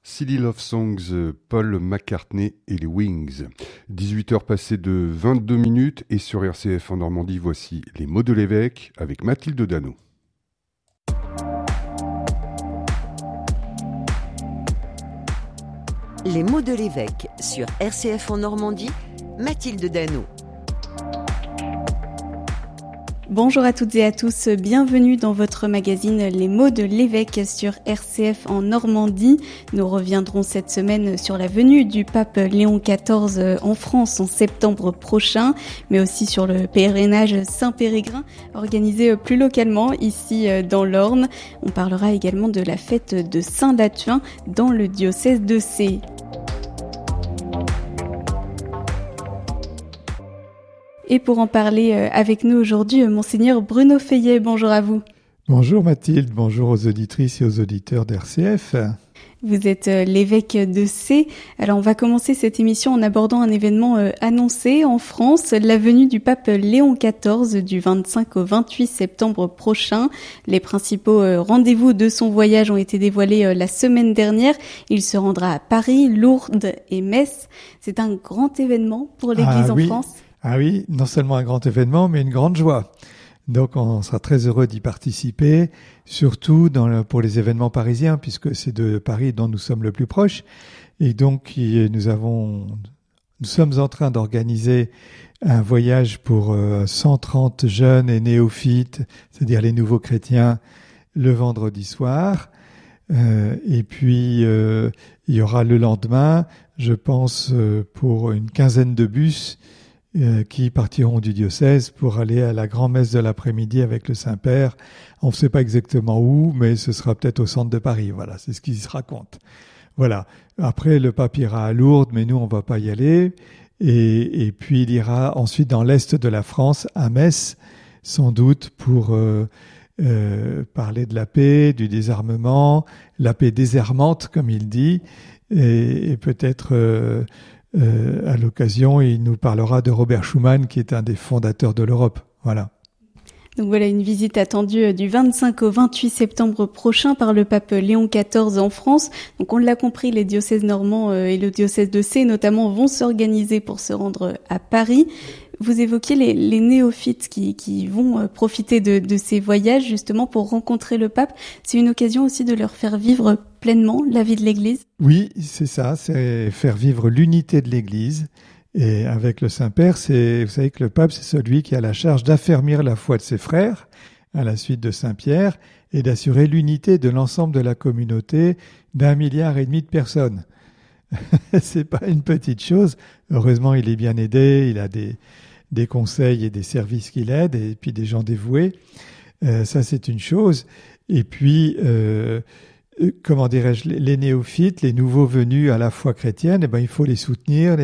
Silly Love Songs, Paul McCartney et les Wings. 18h passées de 22 minutes et sur RCF en Normandie, voici les mots de l'évêque avec Mathilde Dano. Les mots de l'évêque sur RCF en Normandie, Mathilde Dano. Bonjour à toutes et à tous, bienvenue dans votre magazine Les mots de l'évêque sur RCF en Normandie. Nous reviendrons cette semaine sur la venue du pape Léon XIV en France en septembre prochain, mais aussi sur le pèlerinage Saint-Périgrin organisé plus localement ici dans l'Orne. On parlera également de la fête de Saint-Lathuin dans le diocèse de Sées. Et pour en parler avec nous aujourd'hui, Monseigneur Bruno Feillet, bonjour à vous. Bonjour Mathilde, bonjour aux auditrices et aux auditeurs d'RCF. Vous êtes l'évêque de Sées. Alors on va commencer cette émission en abordant un événement annoncé en France, la venue du pape Léon XIV du 25 au 28 septembre prochain. Les principaux rendez-vous de son voyage ont été dévoilés la semaine dernière. Il se rendra à Paris, Lourdes et Metz. C'est un grand événement pour l'Église en France. Ah oui, non seulement un grand événement, mais une grande joie. Donc on sera très heureux d'y participer, surtout pour les événements parisiens, puisque c'est de Paris dont nous sommes le plus proches. Et donc nous sommes en train d'organiser un voyage pour 130 jeunes et néophytes, c'est-à-dire les nouveaux chrétiens, le vendredi soir. Et puis il y aura le lendemain, je pense, pour une quinzaine de bus qui partiront du diocèse pour aller à la grand-messe de l'après-midi avec le Saint-Père. On ne sait pas exactement où, mais ce sera peut-être au centre de Paris. Voilà, c'est ce qui se raconte. Voilà. Après, le pape ira à Lourdes, mais nous, on ne va pas y aller. Et puis, il ira ensuite dans l'est de la France, à Metz, sans doute pour parler de la paix, du désarmement, la paix désarmante, comme il dit, et peut-être... à l'occasion, il nous parlera de Robert Schuman, qui est un des fondateurs de l'Europe. Voilà. Donc voilà, une visite attendue du 25 au 28 septembre prochain par le pape Léon XIV en France. Donc on l'a compris, les diocèses normands et le diocèse de Sées notamment vont s'organiser pour se rendre à Paris. Vous évoquiez les néophytes qui vont profiter de ces voyages justement pour rencontrer le pape. C'est une occasion aussi de leur faire vivre pleinement la vie de l'Église. Oui, c'est ça, c'est faire vivre l'unité de l'Église. Et avec le Saint-Père, vous savez que le pape, c'est celui qui a la charge d'affermir la foi de ses frères à la suite de Saint-Pierre et d'assurer l'unité de l'ensemble de la communauté d'1,5 milliard de personnes. C'est pas une petite chose. Heureusement, il est bien aidé, il a des conseils et des services qui l'aident, et puis des gens dévoués. Ça, c'est une chose. Et puis, comment dirais-je, les néophytes, les nouveaux venus à la foi chrétienne, eh ben, il faut les soutenir,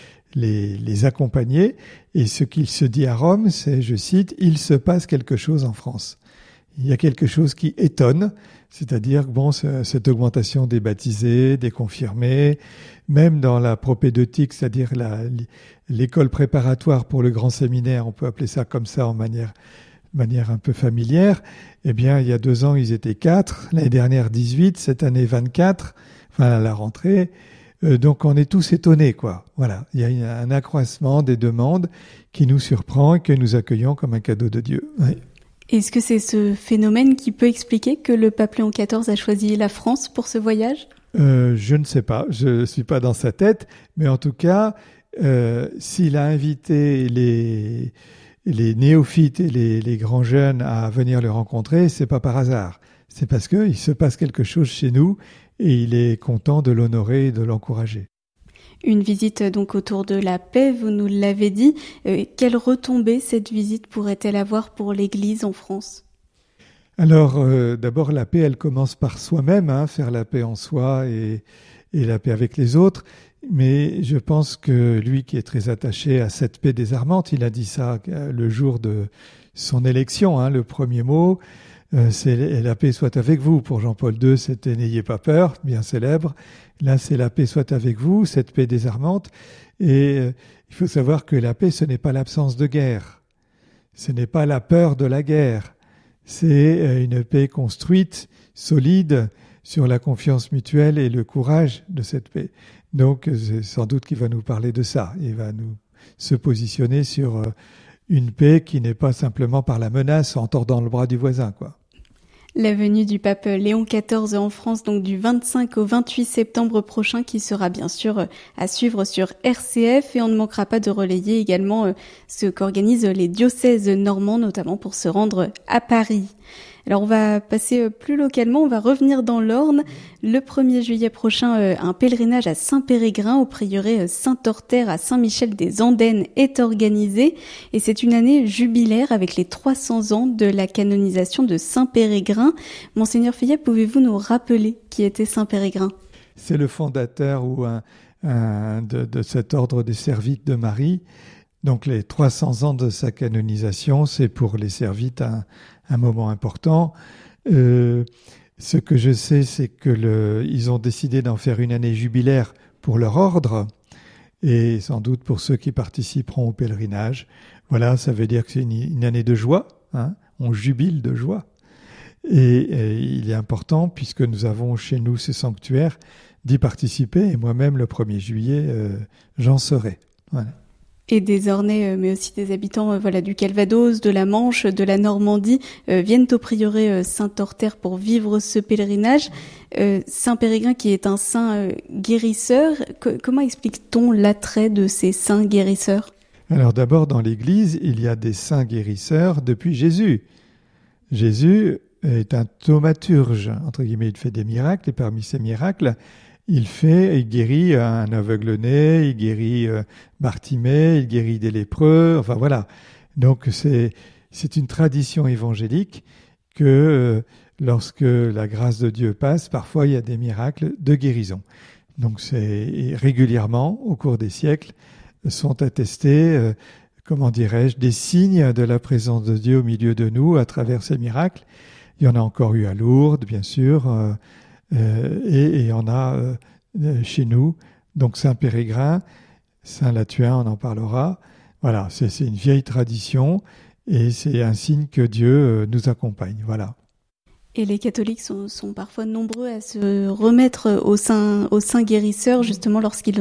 les accompagner. Et ce qu'il se dit à Rome, c'est, je cite, « Il se passe quelque chose en France ». Il y a quelque chose qui étonne, c'est-à-dire cette augmentation des baptisés, des confirmés, même dans la propédeutique, c'est-à-dire l'école préparatoire pour le grand séminaire, on peut appeler ça comme ça en manière un peu familière. Eh bien, il y a 2 ans, ils étaient 4, l'année dernière 18, cette année 24, enfin à la rentrée. Donc on est tous étonnés, quoi. Voilà, il y a un accroissement des demandes qui nous surprend et que nous accueillons comme un cadeau de Dieu. Oui. Est-ce que c'est ce phénomène qui peut expliquer que le pape Léon XIV a choisi la France pour ce voyage ? Je ne sais pas, je ne suis pas dans sa tête, mais en tout cas, s'il a invité les néophytes et les grands jeunes à venir le rencontrer, c'est pas par hasard. C'est parce qu'il se passe quelque chose chez nous et il est content de l'honorer et de l'encourager. Une visite donc autour de la paix, vous nous l'avez dit. Quelle retombée cette visite pourrait-elle avoir pour l'Église en France ? Alors, d'abord, la paix, elle commence par soi-même, faire la paix en soi et la paix avec les autres. Mais je pense que lui qui est très attaché à cette paix désarmante, il a dit ça le jour de son élection, le premier mot, c'est « la paix soit avec vous ». Pour Jean-Paul II, c'était « n'ayez pas peur », bien célèbre. Là, c'est « la paix soit avec vous », cette paix désarmante. Et il faut savoir que la paix, ce n'est pas l'absence de guerre. Ce n'est pas la peur de la guerre. C'est une paix construite, solide, sur la confiance mutuelle et le courage de cette paix. Donc, c'est sans doute qu'il va nous parler de ça. Il va nous se positionner sur une paix qui n'est pas simplement par la menace en tordant le bras du voisin, quoi. La venue du pape Léon XIV en France, donc du 25 au 28 septembre prochain, qui sera bien sûr à suivre sur RCF, et on ne manquera pas de relayer également ce qu'organisent les diocèses normands, notamment pour se rendre à Paris. Alors on va passer plus localement, on va revenir dans l'Orne. Le 1er juillet prochain, un pèlerinage à Saint-Périgrin au prieuré Saint-Orther à Saint-Michel-des-Andennes est organisé. Et c'est une année jubilaire avec les 300 ans de la canonisation de Saint-Périgrin. Monseigneur Fayet, pouvez-vous nous rappeler qui était Saint-Périgrin ? C'est le fondateur de cet ordre des Servites de Marie. Donc les 300 ans de sa canonisation, c'est pour les Servites un moment important. Ce que je sais, c'est que ils ont décidé d'en faire une année jubilaire pour leur ordre et sans doute pour ceux qui participeront au pèlerinage. Voilà, ça veut dire que c'est une année de joie, hein, on jubile de joie. Et il est important, puisque nous avons chez nous ces sanctuaires, d'y participer. Et moi-même, le 1er juillet, j'en serai. Voilà. Et des Ornais, mais aussi des habitants du Calvados, de la Manche, de la Normandie, viennent au prieuré Saint-Orther pour vivre ce pèlerinage. Saint-Périgrin qui est un saint guérisseur, comment explique-t-on l'attrait de ces saints guérisseurs ? Alors d'abord, dans l'Église, il y a des saints guérisseurs depuis Jésus. Jésus est un thaumaturge, entre guillemets, il fait des miracles, et parmi ces miracles, il guérit un aveugle-né, il guérit Bartimée, il guérit des lépreux, enfin voilà. Donc c'est une tradition évangélique que lorsque la grâce de Dieu passe, parfois il y a des miracles de guérison. Donc c'est régulièrement, au cours des siècles, sont attestés, des signes de la présence de Dieu au milieu de nous à travers ces miracles. Il y en a encore eu à Lourdes, bien sûr, et il y en a chez nous. Donc Saint-Périgrin, Saint-Latuin, on en parlera. Voilà, c'est une vieille tradition et c'est un signe que Dieu nous accompagne. Voilà. Et les catholiques sont parfois nombreux à se remettre aux saints guérisseurs, justement lorsqu'ils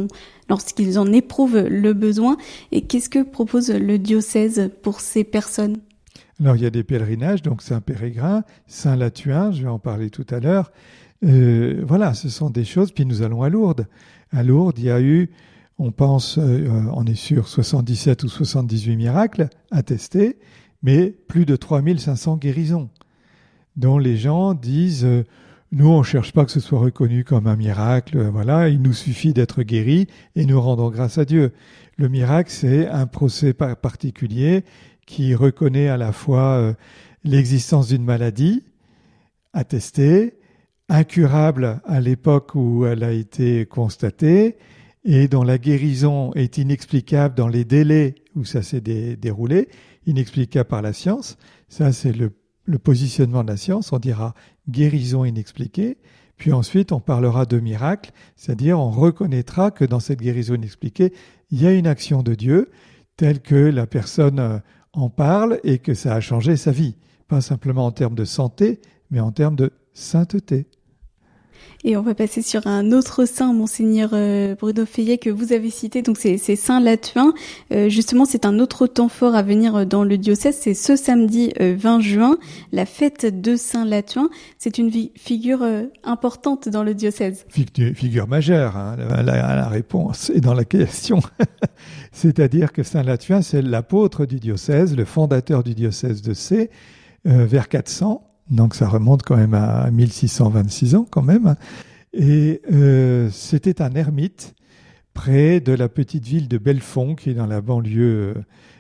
en éprouvent le besoin. Et qu'est-ce que propose le diocèse pour ces personnes ? Alors il y a des pèlerinages, donc Saint-Périgrin, Saint-Latuin, je vais en parler tout à l'heure. Voilà, ce sont des choses. Puis nous allons à Lourdes. À Lourdes, il y a eu, on pense, on est sur 77 ou 78 miracles attestés, mais plus de 3500 guérisons, dont les gens disent nous, on ne cherche pas que ce soit reconnu comme un miracle, voilà, il nous suffit d'être guéris et nous rendons grâce à Dieu. Le miracle, c'est un procès particulier qui reconnaît à la fois l'existence d'une maladie attestée, incurable à l'époque où elle a été constatée, et dont la guérison est inexplicable dans les délais où ça s'est déroulé, inexplicable par la science. Ça, c'est le positionnement de la science. On dira guérison inexpliquée, puis ensuite on parlera de miracle, c'est-à-dire on reconnaîtra que dans cette guérison inexpliquée, il y a une action de Dieu telle que la personne en parle et que ça a changé sa vie, pas simplement en termes de santé, mais en termes de sainteté. Et on va passer sur un autre saint, Monseigneur Bruno Fayet, que vous avez cité, donc c'est Saint-Latuin. Justement, c'est un autre temps fort à venir dans le diocèse, c'est ce samedi 20 juin, la fête de Saint-Latuin. C'est une figure importante dans le diocèse. Figure majeure, hein, la réponse est dans la question. C'est-à-dire que Saint-Latuin, c'est l'apôtre du diocèse, le fondateur du diocèse de Sées, vers 400. Donc ça remonte quand même à 1626 ans quand même. Et c'était un ermite près de la petite ville de Belfond, qui est dans la banlieue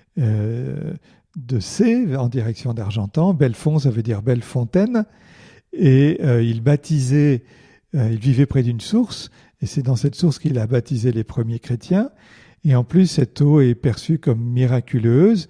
de Sées, en direction d'Argentan. Belfond, ça veut dire belle fontaine. Et il vivait près d'une source, et c'est dans cette source qu'il a baptisé les premiers chrétiens. Et en plus, cette eau est perçue comme miraculeuse.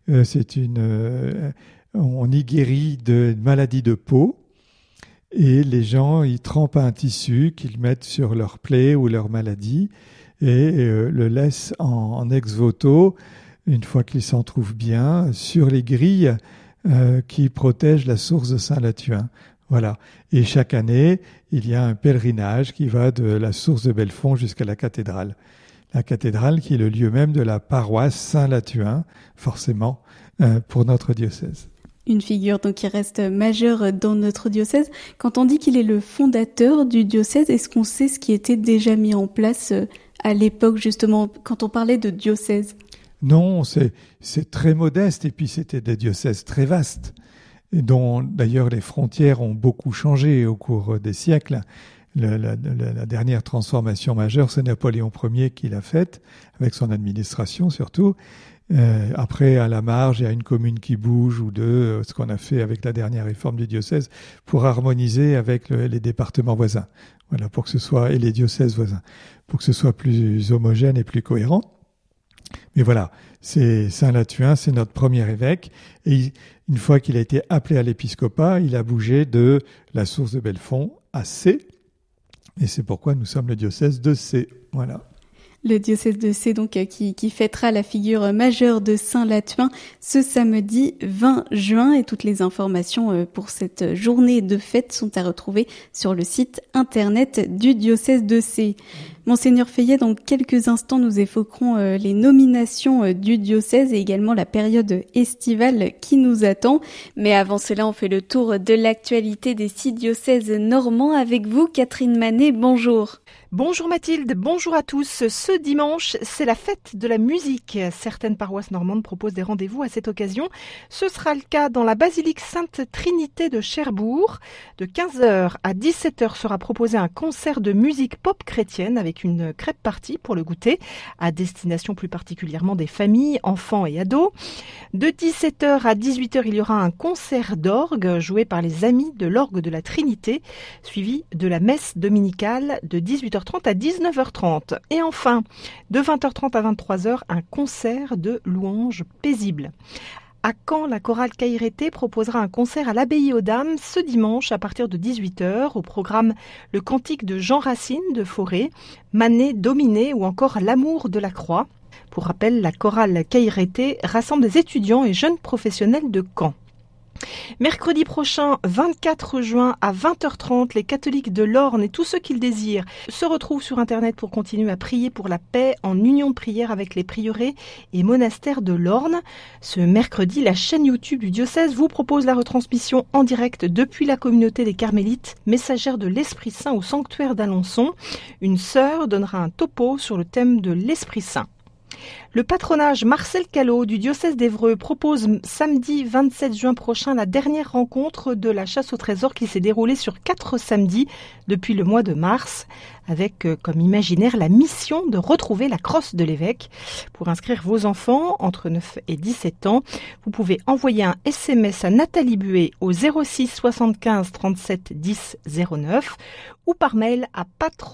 On y guérit de maladies de peau et les gens y trempent un tissu qu'ils mettent sur leur plaie ou leur maladie et le laissent en ex-voto, une fois qu'ils s'en trouvent bien, sur les grilles qui protègent la source de Saint-Latuin. Voilà. Et chaque année, il y a un pèlerinage qui va de la source de Belfond jusqu'à la cathédrale. La cathédrale qui est le lieu même de la paroisse Saint-Latuin, forcément, pour notre diocèse. Une figure donc qui reste majeure dans notre diocèse. Quand on dit qu'il est le fondateur du diocèse, est-ce qu'on sait ce qui était déjà mis en place à l'époque, justement, quand on parlait de diocèse? Non, c'est très modeste, et puis c'était des diocèses très vastes, dont d'ailleurs les frontières ont beaucoup changé au cours des siècles. La dernière transformation majeure, c'est Napoléon Ier qui l'a faite, avec son administration surtout. Après, à la marge, il y a une commune qui bouge ou deux, ce qu'on a fait avec la dernière réforme du diocèse, pour harmoniser avec les départements voisins. Voilà, pour que ce soit, et les diocèses voisins, pour que ce soit plus homogène et plus cohérent. Mais voilà, c'est Saint-Latuin, c'est notre premier évêque. Et une fois qu'il a été appelé à l'épiscopat, il a bougé de la source de Belfond à Sées. Et c'est pourquoi nous sommes le diocèse de Sées. Voilà. Le diocèse de Sées, donc, qui fêtera la figure majeure de Saint-Latuin ce samedi 20 juin. Et toutes les informations pour cette journée de fête sont à retrouver sur le site internet du diocèse de Sées. Monseigneur Feillet, dans quelques instants, nous évoquerons les nominations du diocèse et également la période estivale qui nous attend. Mais avant cela, on fait le tour de l'actualité des 6 diocèses normands avec vous, Catherine Manet. Bonjour. Bonjour Mathilde, bonjour à tous. Ce dimanche, c'est la fête de la musique. Certaines paroisses normandes proposent des rendez-vous à cette occasion. Ce sera le cas dans la basilique Sainte-Trinité de Cherbourg. De 15h à 17h sera proposé un concert de musique pop chrétienne avec une crêpe party pour le goûter, à destination plus particulièrement des familles, enfants et ados. De 17h à 18h, il y aura un concert d'orgue joué par les amis de l'orgue de la Trinité, suivi de la messe dominicale de 18h30 à 19h30. Et enfin, de 20h30 à 23h, un concert de louanges paisibles. À Caen, la chorale Caïrété proposera un concert à l'abbaye aux Dames ce dimanche à partir de 18h. Au programme, le cantique de Jean Racine de Forêt, Manet Dominé ou encore L'amour de la croix. Pour rappel, la chorale Caïrété rassemble des étudiants et jeunes professionnels de Caen. Mercredi prochain, 24 juin à 20h30, les catholiques de l'Orne et tous ceux qui le désirent se retrouvent sur Internet pour continuer à prier pour la paix en union de prière avec les prieurés et monastères de l'Orne. Ce mercredi, la chaîne YouTube du diocèse vous propose la retransmission en direct depuis la communauté des Carmélites, messagères de l'Esprit Saint au sanctuaire d'Alençon. Une sœur donnera un topo sur le thème de l'Esprit Saint. Le patronage Marcel Callot du diocèse d'Évreux propose samedi 27 juin prochain la dernière rencontre de la chasse au trésor qui s'est déroulée sur 4 samedis depuis le mois de mars, avec comme imaginaire la mission de retrouver la crosse de l'évêque. Pour inscrire vos enfants entre 9 et 17 ans, vous pouvez envoyer un SMS à Nathalie Buet au 06 75 37 10 09 ou par mail à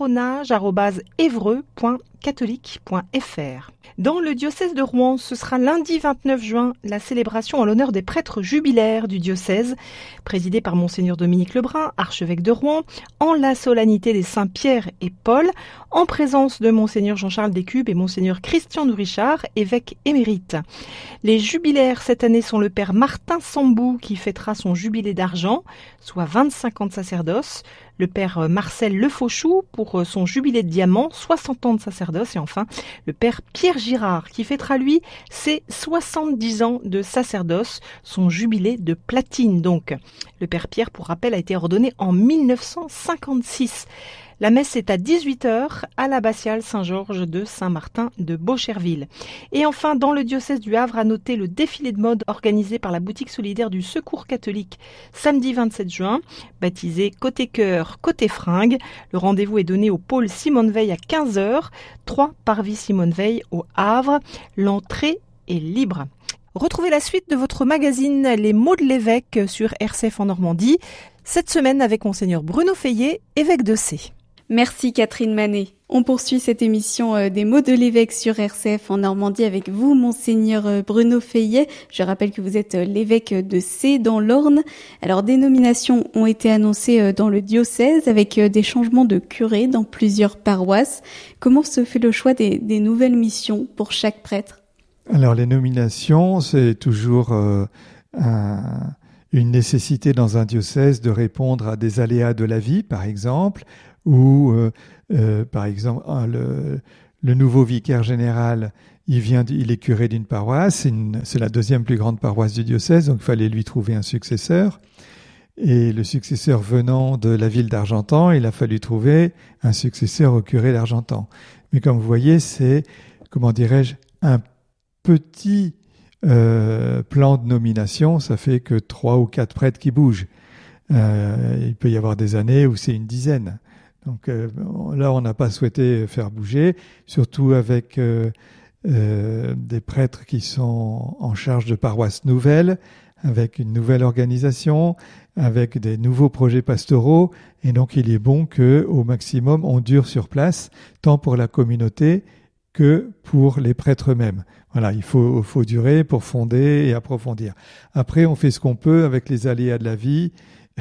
patronage@evreux.catholique.fr. Dans le diocèse de Rouen, ce sera lundi 29 juin la célébration en l'honneur des prêtres jubilaires du diocèse, présidée par Monseigneur Dominique Lebrun, archevêque de Rouen, en la solennité des saints Pierre et Paul, en présence de Monseigneur Jean-Charles Descubes et Monseigneur Christian de Richard, évêque émérite. Les jubilaires cette année sont le père Martin Sambou qui fêtera son jubilé d'argent, soit 25 ans de sacerdoce, le père Marcel Lefauchou pour son jubilé de diamant, 60 ans de sacerdoce, et enfin le père Pierre Girard qui fêtera lui ses 70 ans de sacerdoce, son jubilé de platine donc. Le père Pierre, pour rappel, a été ordonné en 1956. La messe est à 18h à l'abbatiale Saint-Georges de Saint-Martin de Beaucherville. Et enfin, dans le diocèse du Havre, à noter le défilé de mode organisé par la boutique solidaire du Secours catholique samedi 27 juin, baptisé Côté Cœur, Côté Fringues. Le rendez-vous est donné au pôle Simone Veil à 15h, 3 Parvis Simone Veil au Havre. L'entrée est libre. Retrouvez la suite de votre magazine Les mots de l'évêque sur RCF en Normandie, cette semaine avec Monseigneur Bruno Feillet, évêque de Sées. Merci Catherine Manet. On poursuit cette émission des mots de l'évêque sur RCF en Normandie avec vous, Monseigneur Bruno Feillet. Je rappelle que vous êtes l'évêque de Sées dans l'Orne. Alors des nominations ont été annoncées dans le diocèse avec des changements de curé dans plusieurs paroisses. Comment se fait le choix des nouvelles missions pour chaque prêtre ? Alors les nominations, c'est toujours une nécessité dans un diocèse de répondre à des aléas de la vie, par exemple, ou par exemple le nouveau vicaire général, il est curé d'une paroisse, c'est la deuxième plus grande paroisse du diocèse, donc il fallait lui trouver un successeur. Et le successeur venant de la ville d'Argentan, il a fallu trouver un successeur au curé d'Argentan. Mais comme vous voyez, c'est, comment dirais-je, un petit plan de nomination, ça fait que 3 ou 4 prêtres qui bougent. Il peut y avoir des années où c'est une dizaine. Donc là, on n'a pas souhaité faire bouger, surtout avec des prêtres qui sont en charge de paroisses nouvelles, avec une nouvelle organisation, avec des nouveaux projets pastoraux. Et donc, il est bon qu'au maximum, on dure sur place, tant pour la communauté que pour les prêtres eux-mêmes. Voilà, il faut durer pour fonder et approfondir. Après, on fait ce qu'on peut avec les aléas de la vie,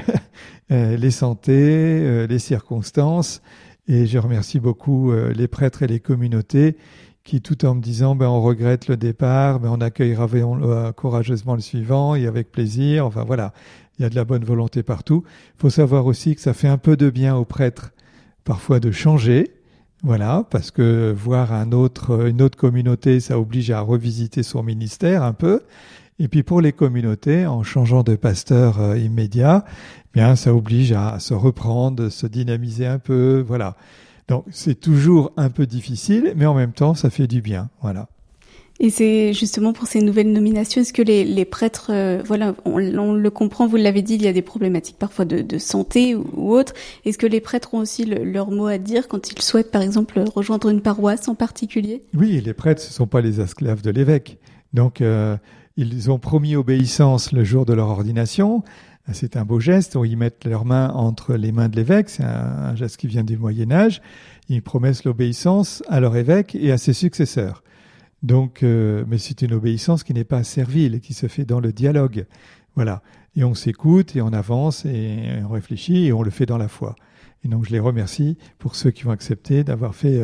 les santé, les circonstances. Et je remercie beaucoup les prêtres et les communautés qui, tout en me disant on regrette le départ, on accueillera courageusement le suivant et avec plaisir. Enfin voilà, il y a de la bonne volonté partout. Il faut savoir aussi que ça fait un peu de bien aux prêtres parfois de changer. Voilà, parce que voir une autre communauté, ça oblige à revisiter son ministère un peu. Et puis pour les communautés, en changeant de pasteur immédiat, ça oblige à se reprendre, se dynamiser un peu. Voilà. Donc c'est toujours un peu difficile, mais en même temps, ça fait du bien. Voilà. Et c'est justement pour ces nouvelles nominations, est-ce que les prêtres, on le comprend, vous l'avez dit, il y a des problématiques parfois de santé ou autres. Est-ce que les prêtres ont aussi leur mot à dire quand ils souhaitent, par exemple, rejoindre une paroisse en particulier ? Oui, les prêtres, ce ne sont pas les esclaves de l'évêque. Donc, ils ont promis obéissance le jour de leur ordination. C'est un beau geste où ils mettent leurs mains entre les mains de l'évêque. C'est un geste qui vient du Moyen-Âge. Ils promettent l'obéissance à leur évêque et à ses successeurs. Donc, mais c'est une obéissance qui n'est pas servile, qui se fait dans le dialogue. Voilà. Et on s'écoute et on avance et on réfléchit et on le fait dans la foi. Et donc, je les remercie pour ceux qui ont accepté d'avoir fait,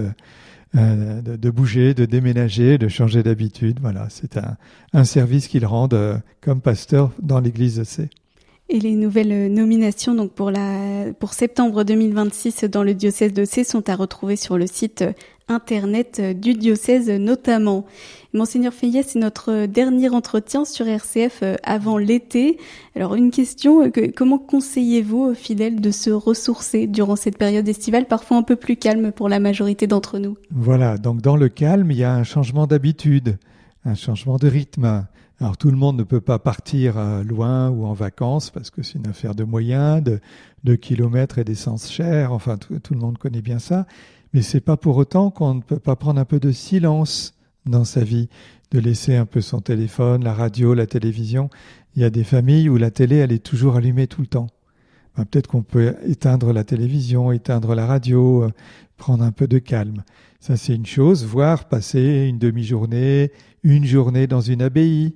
de bouger, de déménager, de changer d'habitude. Voilà. C'est un service qu'ils rendent comme pasteur dans l'église de Sées. Et les nouvelles nominations donc pour septembre 2026 dans le diocèse de Sées sont à retrouver sur le site internet du diocèse notamment. Monseigneur Feillet, c'est notre dernier entretien sur RCF avant l'été. Alors une question, comment conseillez-vous aux fidèles de se ressourcer durant cette période estivale, parfois un peu plus calme pour la majorité d'entre nous ? Voilà, donc dans le calme, il y a un changement d'habitude, un changement de rythme. Alors tout le monde ne peut pas partir loin ou en vacances parce que c'est une affaire de moyens, de kilomètres et d'essence chère. Enfin, tout le monde connaît bien ça. Mais c'est pas pour autant qu'on ne peut pas prendre un peu de silence dans sa vie, de laisser un peu son téléphone, la radio, la télévision. Il y a des familles où la télé, elle est toujours allumée tout le temps. Peut-être qu'on peut éteindre la télévision, éteindre la radio, prendre un peu de calme. Ça, c'est une chose. Voire passer une demi-journée, une journée dans une abbaye.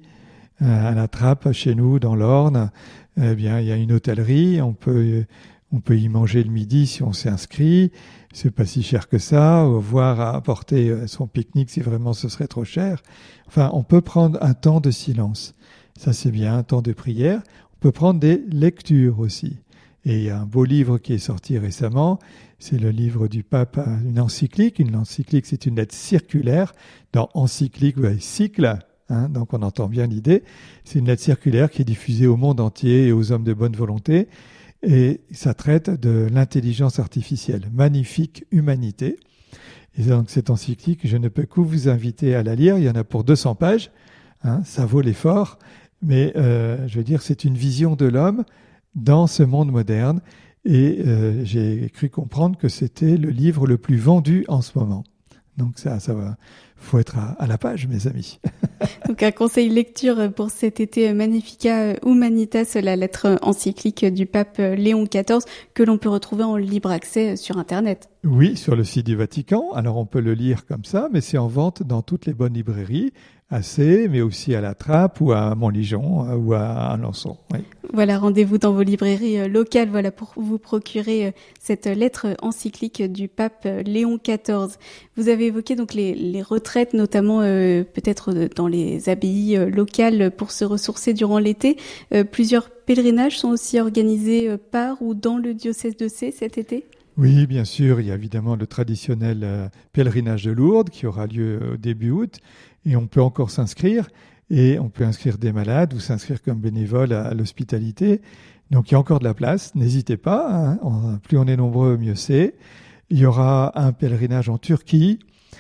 À la Trappe, chez nous, dans l'Orne, il y a une hôtellerie. On peut y manger le midi si on s'est inscrit. C'est pas si cher que ça. Voire à apporter son pique-nique si vraiment ce serait trop cher. Enfin, on peut prendre un temps de silence. Ça, c'est bien, un temps de prière. On peut prendre des lectures aussi. Et il y a un beau livre qui est sorti récemment. C'est le livre du pape, une encyclique. Une encyclique, c'est une lettre circulaire. Dans encyclique, vous avez cycle. Donc on entend bien l'idée. C'est une lettre circulaire qui est diffusée au monde entier et aux hommes de bonne volonté. Et ça traite de l'intelligence artificielle. Magnifique humanité. Et donc cette encyclique, je ne peux que vous inviter à la lire. Il y en a pour 200 pages. Ça vaut l'effort. Mais je veux dire, c'est une vision de l'homme dans ce monde moderne. Et j'ai cru comprendre que c'était le livre le plus vendu en ce moment. Donc ça va. Faut être à la page, mes amis. Donc un conseil lecture pour cet été, Magnificat Humanitas, la lettre encyclique du pape Léon XIV, que l'on peut retrouver en libre accès sur Internet. Oui, sur le site du Vatican. Alors on peut le lire comme ça, mais c'est en vente dans toutes les bonnes librairies, à Sées, mais aussi à la Trappe ou à Montligeon ou à Alençon. Oui. Voilà, rendez-vous dans vos librairies locales, pour vous procurer cette lettre encyclique du pape Léon XIV. Vous avez évoqué donc les retraites retraite, notamment peut-être dans les abbayes locales pour se ressourcer durant l'été. Plusieurs pèlerinages sont aussi organisés par ou dans le diocèse de Sées cet été? Oui, bien sûr, il y a évidemment le traditionnel pèlerinage de Lourdes qui aura lieu au début août et on peut encore s'inscrire et on peut inscrire des malades ou s'inscrire comme bénévole à l'hospitalité. Donc il y a encore de la place, n'hésitez pas, hein, plus on est nombreux, mieux c'est. Il y aura un pèlerinage en Turquie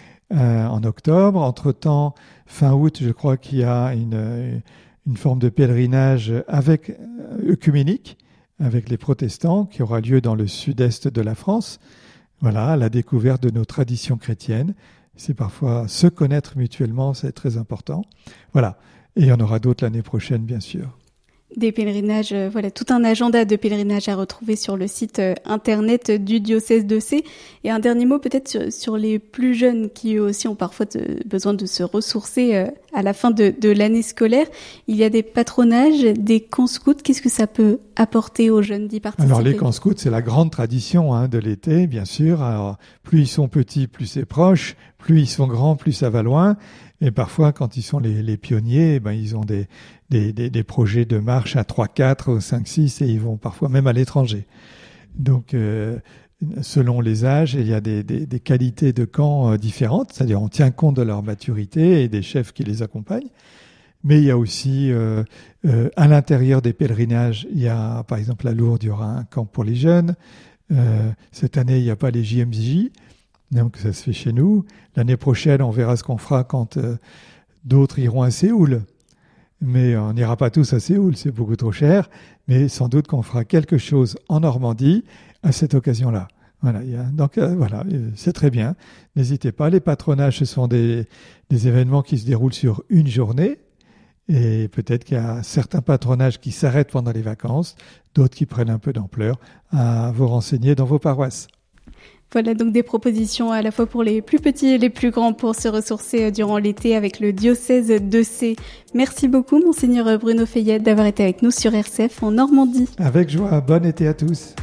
en octobre. Entre-temps, fin août, je crois qu'il y a une forme de pèlerinage avec œcuménique, avec les protestants, qui aura lieu dans le sud-est de la France. Voilà, la découverte de nos traditions chrétiennes. C'est parfois se connaître mutuellement, c'est très important. Voilà, et il y en aura d'autres l'année prochaine, bien sûr. Des pèlerinages, voilà, tout un agenda de pèlerinage à retrouver sur le site internet du diocèse de Sées. Et un dernier mot peut-être sur les plus jeunes qui eux aussi ont parfois besoin de se ressourcer à la fin de l'année scolaire. Il y a des patronages, des camps scouts. Qu'est-ce que ça peut apporter aux jeunes d'y participer? Alors les camps scouts, c'est la grande tradition de l'été, bien sûr. Alors, plus ils sont petits, plus c'est proche. Plus ils sont grands, plus ça va loin. Et parfois, quand ils sont les pionniers, ils ont des projets de marche à 3, 4, 5, 6 et ils vont parfois même à l'étranger. Donc, selon les âges, il y a des qualités de camp différentes, c'est-à-dire on tient compte de leur maturité et des chefs qui les accompagnent. Mais il y a aussi, à l'intérieur des pèlerinages, il y a, par exemple, à Lourdes, il y aura un camp pour les jeunes. Cette année, il n'y a pas les JMJ. Donc ça se fait chez nous. L'année prochaine, on verra ce qu'on fera quand d'autres iront à Séoul. Mais on n'ira pas tous à Séoul, c'est beaucoup trop cher. Mais sans doute qu'on fera quelque chose en Normandie à cette occasion-là. Voilà, voilà, c'est très bien. N'hésitez pas. Les patronages, ce sont des événements qui se déroulent sur une journée. Et peut-être qu'il y a certains patronages qui s'arrêtent pendant les vacances, d'autres qui prennent un peu d'ampleur. À vous renseigner dans vos paroisses. Voilà donc des propositions à la fois pour les plus petits et les plus grands pour se ressourcer durant l'été avec le diocèse de Sées. Merci beaucoup, Monseigneur Bruno Fayette, d'avoir été avec nous sur RCF en Normandie. Avec joie. Bon été à tous.